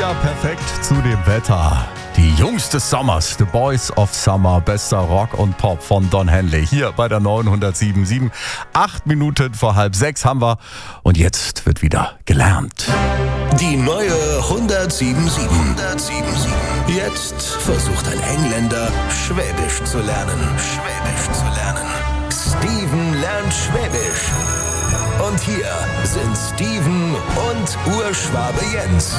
Ja, perfekt zu dem Wetter. Die Jungs des Sommers, The Boys of Summer, bester Rock und Pop von Don Henley. Hier bei der 907.7. 8 Minuten vor 5:30 haben wir. Und jetzt wird wieder gelernt. Die neue 107.7. Jetzt versucht ein Engländer, Schwäbisch zu lernen. Steven lernt Schwäbisch. Und hier sind Steven und Urschwabe Jens.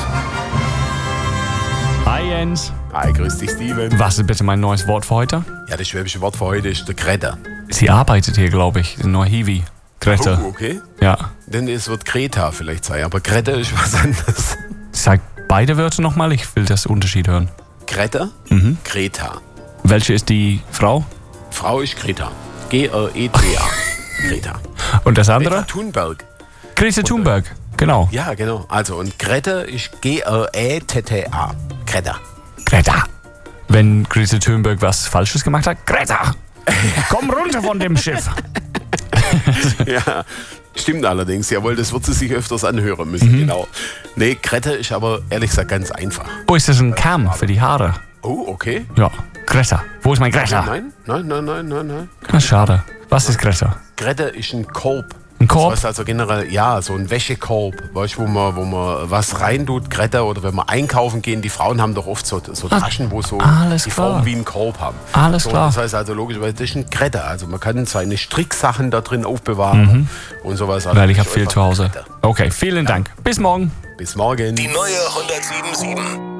Hi Jens. Hi, grüß dich, Steven. Was ist bitte mein neues Wort für heute? Ja, das schwäbische Wort für heute ist der Greta. Sie arbeitet hier, glaube ich, in Neuhiwi. Greta. Oh, okay. Ja. Denn es wird Greta vielleicht sein, aber Greta ist was anderes. Sag beide Wörter nochmal, ich will das Unterschied hören. Greta, Greta. Welche ist die Frau? Frau ist Greta. G-R-E-T-A. Greta. Und das Greta andere? Thunberg. Greta Thunberg. Genau. Ja, genau. Also, und Greta ist G-R-E-T-T-A. Greta. Greta. Wenn Greta Thunberg was Falsches gemacht hat, Greta! Komm runter von dem Schiff! Ja, stimmt allerdings. Jawohl, das wird sie sich öfters anhören müssen, genau. Nee, Greta ist aber ehrlich gesagt ganz einfach. Oh, ist das ein Kamm für die Haare? Oh, okay. Ja. Greta. Wo ist mein Greta? Nein. Ah, schade. Was ist Greta? Greta ist ein Korb. Ein Korb? Das heißt also generell, ja, so ein Wäschekorb, weißt, wo man was reintut, Greta, oder wenn wir einkaufen gehen, die Frauen haben doch oft so Taschen, wo so alles die klar. Form wie ein Korb haben. Alles so, klar. Das heißt also logischerweise, das ist ein Greta, also man kann seine Stricksachen da drin aufbewahren und sowas. Also Weil ich das habe ist viel einfach zu Hause. Greta. Okay, vielen Dank. Bis morgen. Bis morgen. Die neue 107.7.